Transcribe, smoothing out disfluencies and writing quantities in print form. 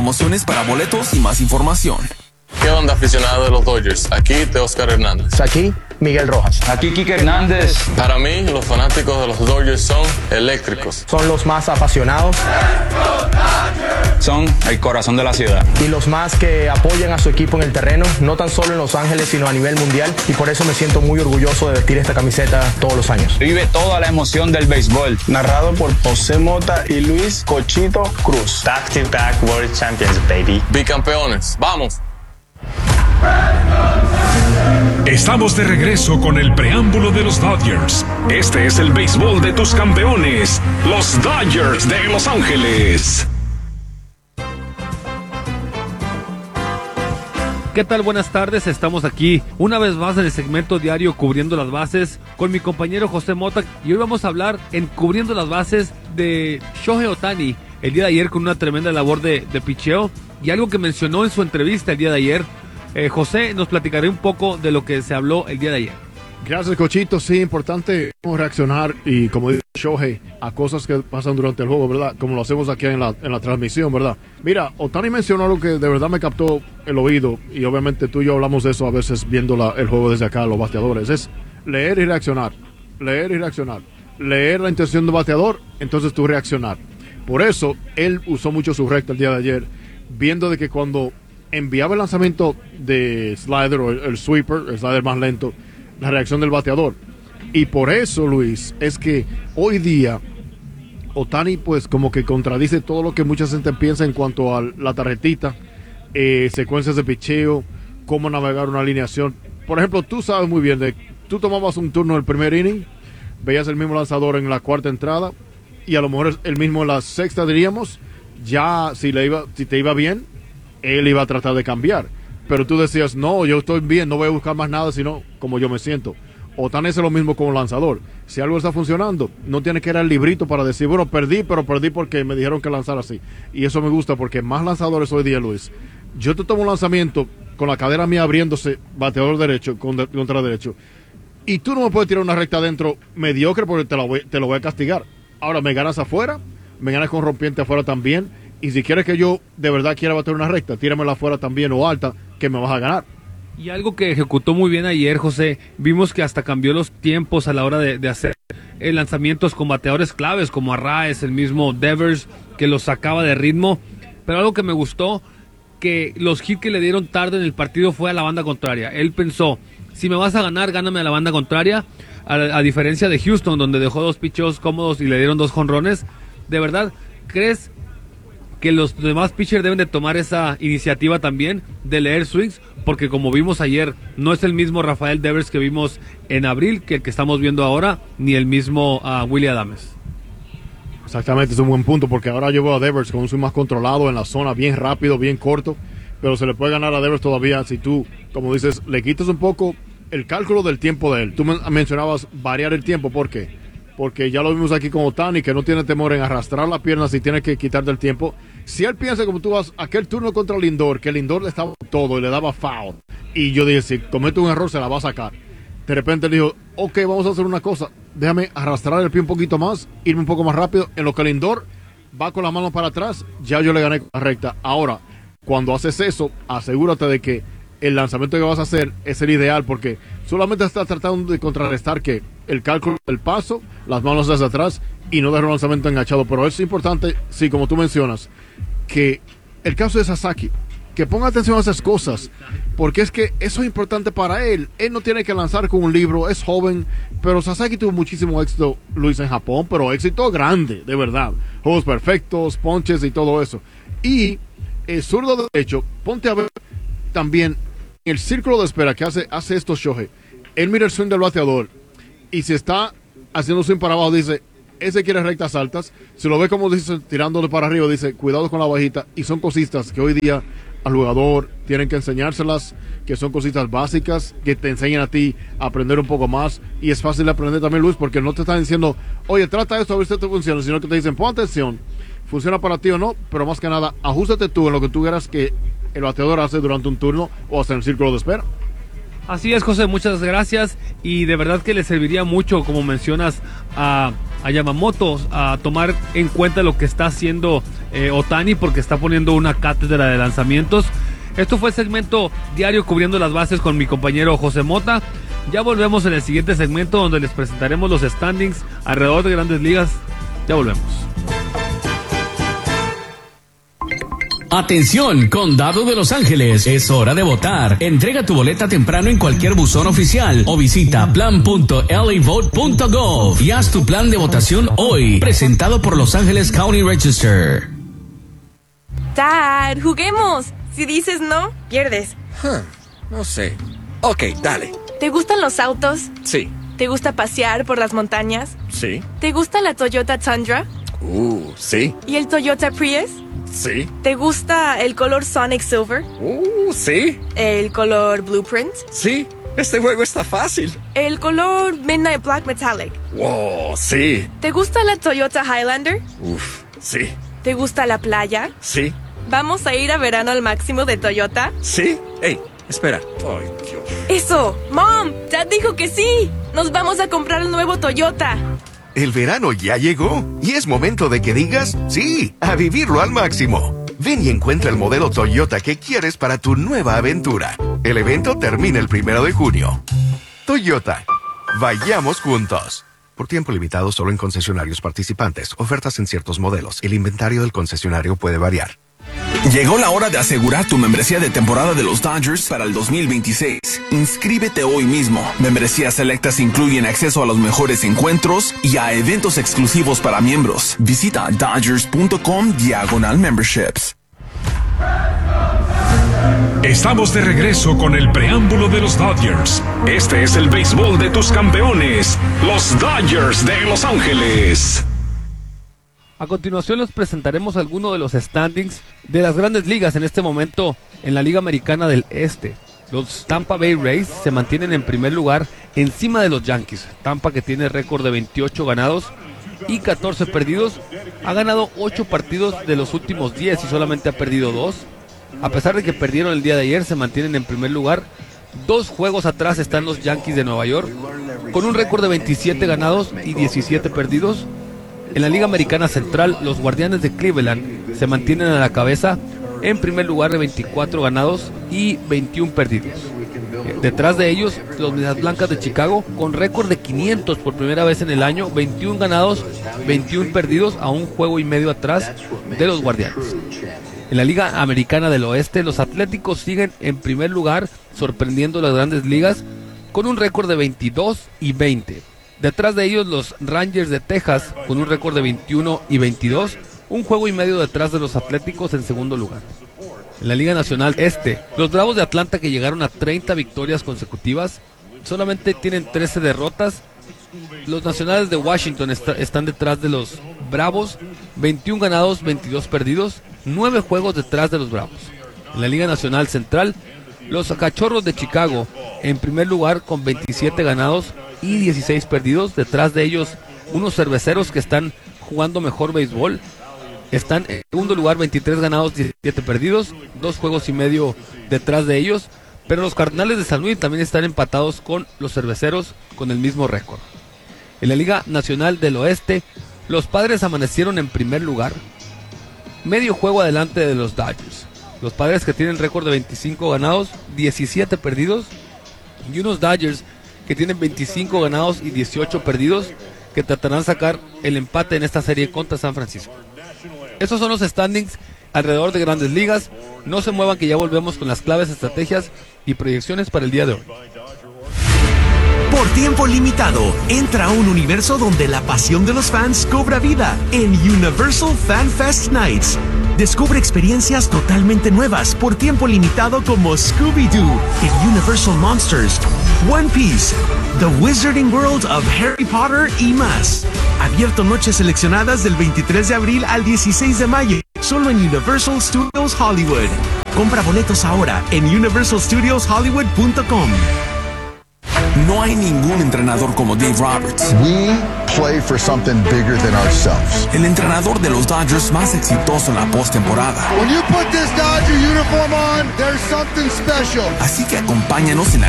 promociones para boletos y más información. ¿Qué onda, aficionado de los Dodgers? Aquí de Oscar Hernández. Aquí Miguel Rojas. Aquí Quique Hernández. Para mí, los fanáticos de los Dodgers son eléctricos. Son los más apasionados. Son el corazón de la ciudad. Y los más que apoyan a su equipo en el terreno, no tan solo en Los Ángeles, sino a nivel mundial. Y por eso me siento muy orgulloso de vestir esta camiseta todos los años. Vive toda la emoción del béisbol. Narrado por José Mota y Luis Cochito Cruz. Back-to-back World Champions, baby. Bicampeones. ¡Vamos! Estamos de regreso con el preámbulo de los Dodgers. Este es el béisbol de tus campeones, los Dodgers de Los Ángeles. ¿Qué tal? Buenas tardes, estamos aquí una vez más en el segmento diario Cubriendo las Bases con mi compañero José Mota y hoy vamos a hablar en Cubriendo las Bases de Shohei Ohtani el día de ayer con una tremenda labor de picheo y algo que mencionó en su entrevista el día de ayer. José, nos platicaré un poco de lo que se habló el día de ayer. Gracias, Cochito. Sí, importante reaccionar y, como dice Shohei, a cosas que pasan durante el juego, ¿verdad? Como lo hacemos aquí en la transmisión, ¿verdad? Mira, Ohtani mencionó algo que de verdad me captó el oído y obviamente tú y yo hablamos de eso a veces viendo el juego desde acá, los bateadores. Es leer y reaccionar, leer y reaccionar. Leer la intención del bateador, entonces tú reaccionar. Por eso, él usó mucho su recta el día de ayer, viendo de que cuando enviaba el lanzamiento de slider o el sweeper, el slider más lento, la reacción del bateador. Y por eso, Luis, es que hoy día Ohtani pues como que contradice todo lo que mucha gente piensa en cuanto a la tarjetita, secuencias de picheo, cómo navegar una alineación. Por ejemplo, tú sabes muy bien tú tomabas un turno en el primer inning, veías el mismo lanzador en la cuarta entrada y a lo mejor el mismo en la sexta, diríamos, ya si te iba bien, él iba a tratar de cambiar, pero tú decías, no, yo estoy bien, no voy a buscar más nada, sino como yo me siento. Ohtani es lo mismo como lanzador. Si algo está funcionando, no tiene que ir al librito para decir, bueno, perdí, pero perdí porque me dijeron que lanzar así. Y eso me gusta porque más lanzadores hoy día, Luis. Yo te tomo un lanzamiento con la cadera mía abriéndose, bateador derecho, contra derecho, y tú no me puedes tirar una recta adentro mediocre porque te lo voy a castigar. Ahora, me ganas afuera, me ganas con rompiente afuera también. Y si quieres que yo de verdad quiera bater una recta, tíramela afuera también o alta, que me vas a ganar. Y algo que ejecutó muy bien ayer, José, vimos que hasta cambió los tiempos a la hora de hacer lanzamientos con bateadores claves, como Arraez, el mismo Devers, que los sacaba de ritmo. Pero algo que me gustó, que los hits que le dieron tarde en el partido fue a la banda contraria. Él pensó, si me vas a ganar, gáname a la banda contraria, a diferencia de Houston, donde dejó 2 picheos cómodos y le dieron 2 jonrones. ¿De verdad crees que los demás pitchers deben de tomar esa iniciativa también de leer swings? Porque como vimos ayer, no es el mismo Rafael Devers que vimos en abril que el que estamos viendo ahora, ni el mismo Willy Adames. Exactamente, es un buen punto, porque ahora yo veo a Devers con un swing más controlado en la zona, bien rápido, bien corto, pero se le puede ganar a Devers todavía si tú, como dices, le quitas un poco el cálculo del tiempo de él. Tú mencionabas variar el tiempo, ¿por qué? Porque ya lo vimos aquí con Ohtani, que no tiene temor en arrastrar la pierna si tiene que quitarte el tiempo. Si él piensa como tú vas, aquel turno contra Lindor, que Lindor le estaba todo y le daba foul, y yo dije, si comete un error se la va a sacar. De repente él dijo, ok, vamos a hacer una cosa, déjame arrastrar el pie un poquito más, irme un poco más rápido, en lo que Lindor va con la mano para atrás, ya yo le gané con la recta. Ahora, cuando haces eso, asegúrate de que el lanzamiento que vas a hacer es el ideal, porque solamente estás tratando de contrarrestar que el cálculo del paso, las manos hacia atrás y no dejar un lanzamiento enganchado. Pero es importante, sí, como tú mencionas, que el caso de Sasaki, que ponga atención a esas cosas, porque es que eso es importante para él. Él no tiene que lanzar con un libro, es joven, pero Sasaki tuvo muchísimo éxito, Luis, en Japón, pero éxito grande, de verdad. Juegos perfectos, ponches y todo eso. Y el zurdo derecho, ponte a ver también el círculo de espera que hace esto Shohei. Él mira el swing del bateador y si está haciendo swing para abajo dice, ese quiere rectas altas. Si lo ve como dice, tirándole para arriba, dice, cuidado con la bajita. Y son cositas que hoy día al jugador tienen que enseñárselas, que son cositas básicas que te enseñan a ti a aprender un poco más. Y es fácil de aprender también, Luis, porque no te están diciendo, oye, trata esto a ver si esto funciona, sino que te dicen, pon atención, funciona para ti o no, pero más que nada, ajustate tú en lo que tú quieras que el bateador hace durante un turno o hasta en el círculo de espera. Así es, José, muchas gracias. Y de verdad que le serviría mucho, como mencionas, a Yamamoto a tomar en cuenta lo que está haciendo Ohtani, porque está poniendo una cátedra de lanzamientos. Esto fue el segmento diario cubriendo las bases con mi compañero José Mota. Ya volvemos en el siguiente segmento donde les presentaremos los standings alrededor de Grandes Ligas. Ya volvemos. Atención, Condado de Los Ángeles, es hora de votar. Entrega tu boleta temprano en cualquier buzón oficial o visita plan.lavote.gov y haz tu plan de votación hoy, presentado por Los Ángeles County Register. Dad, juguemos. Si dices no, pierdes. No sé. Ok, dale. ¿Te gustan los autos? Sí. ¿Te gusta pasear por las montañas? Sí. ¿Te gusta la Toyota Tundra? Sí. ¿Y el Toyota Prius? Sí. ¿Te gusta el color Sonic Silver? Sí. ¿El color Blueprint? Sí. Este juego está fácil. ¿El color Midnight Black Metallic? Wow, sí. ¿Te gusta la Toyota Highlander? Sí. ¿Te gusta la playa? Sí. ¿Vamos a ir a verano al máximo de Toyota? Sí. Hey, espera. Ay, Dios. ¡Eso! ¡Mom! ¡Dad dijo que sí! ¡Nos vamos a comprar el nuevo Toyota! El verano ya llegó y es momento de que digas sí, a vivirlo al máximo. Ven y encuentra el modelo Toyota que quieres para tu nueva aventura. El evento termina el 1 de junio. Toyota. Vayamos juntos. Por tiempo limitado solo en concesionarios participantes. Ofertas en ciertos modelos. El inventario del concesionario puede variar. Llegó la hora de asegurar tu membresía de temporada de los Dodgers para el 2026. Inscríbete hoy mismo. Membresías selectas incluyen acceso a los mejores encuentros y a eventos exclusivos para miembros. Visita dodgers.com/memberships. Estamos de regreso con el preámbulo de los Dodgers. Este es el béisbol de tus campeones, los Dodgers de Los Ángeles. A continuación les presentaremos algunos de los standings de las Grandes Ligas en este momento en la Liga Americana del Este. Los Tampa Bay Rays se mantienen en primer lugar encima de los Yankees. Tampa, que tiene récord de 28 ganados y 14 perdidos, ha ganado 8 partidos de los últimos 10 y solamente ha perdido 2. A pesar de que perdieron el día de ayer, se mantienen en primer lugar. 2 juegos atrás están los Yankees de Nueva York, con un récord de 27 ganados y 17 perdidos. En la Liga Americana Central, los Guardianes de Cleveland se mantienen a la cabeza en primer lugar de 24 ganados y 21 perdidos. Detrás de ellos, los Medias Blancas de Chicago, con récord de 500 por primera vez en el año, 21 ganados, 21 perdidos, a un juego y medio atrás de los Guardianes. En la Liga Americana del Oeste, los Atléticos siguen en primer lugar, sorprendiendo las Grandes Ligas, con un récord de 22 y 20. Detrás de ellos, los Rangers de Texas, con un récord de 21 y 22, un juego y medio detrás de los Atléticos en segundo lugar. En la Liga Nacional Este, los Bravos de Atlanta, que llegaron a 30 victorias consecutivas, solamente tienen 13 derrotas. Los Nacionales de Washington están detrás de los Bravos, 21 ganados, 22 perdidos, 9 juegos detrás de los Bravos. En la Liga Nacional Central, los Cachorros de Chicago, en primer lugar con 27 ganados y 16 perdidos. Detrás de ellos, unos Cerveceros que están jugando mejor béisbol. Están en segundo lugar, 23 ganados, 17 perdidos, 2 juegos y medio detrás de ellos. Pero los Cardenales de San Luis también están empatados con los Cerveceros con el mismo récord. En la Liga Nacional del Oeste, los Padres amanecieron en primer lugar, medio juego adelante de los Dodgers. Los Padres, que tienen récord de 25 ganados, 17 perdidos, y unos Dodgers que tienen 25 ganados y 18 perdidos, que tratarán de sacar el empate en esta serie contra San Francisco. Esos son los standings alrededor de Grandes Ligas. No se muevan, que ya volvemos con las claves, estrategias y proyecciones para el día de hoy. Por tiempo limitado, entra a un universo donde la pasión de los fans cobra vida en Universal Fan Fest Nights. Descubre experiencias totalmente nuevas por tiempo limitado como Scooby-Doo, el Universal Monsters, One Piece, The Wizarding World of Harry Potter y más. Abierto noches seleccionadas del 23 de abril al 16 de mayo, solo en Universal Studios Hollywood. Compra boletos ahora en universalstudioshollywood.com. No hay ningún entrenador como Dave Roberts. We play for something bigger than ourselves. El entrenador de los Dodgers más exitoso en la postemporada. When you put this Dodger uniform on, there's something special. Así que acompáñanos en la